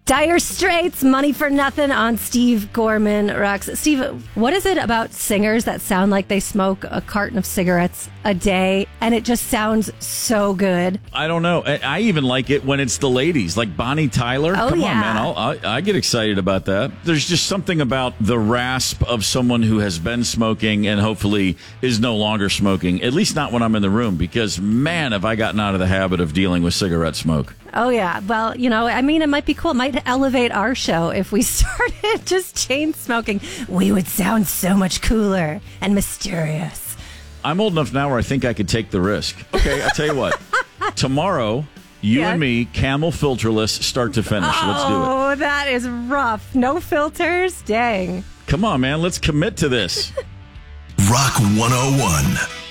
Dire Straits, Money for Nothing on Steve Gorman Rocks. Steve, what is it about singers that sound like they smoke a carton of cigarettes a day and it just sounds so good? I don't know. I even like it when it's the ladies, like Bonnie Tyler. Oh, Come yeah. on, man. I get excited about that. There's just something about the rasp of someone who has been smoking and hopefully is no longer smoking, at least not when I'm in the room, because, man, have I gotten out of the habit of dealing with cigarette smoke. Oh, yeah. Well, it might be cool. It might elevate our show if we started just chain smoking. We would sound so much cooler and mysterious. I'm old enough now where I think I could take the risk. Okay, I'll tell you what. Tomorrow, you and me, Camel filterless, start to finish. Let's do it. Oh, that is rough. No filters? Dang. Come on, man. Let's commit to this. Rock 101.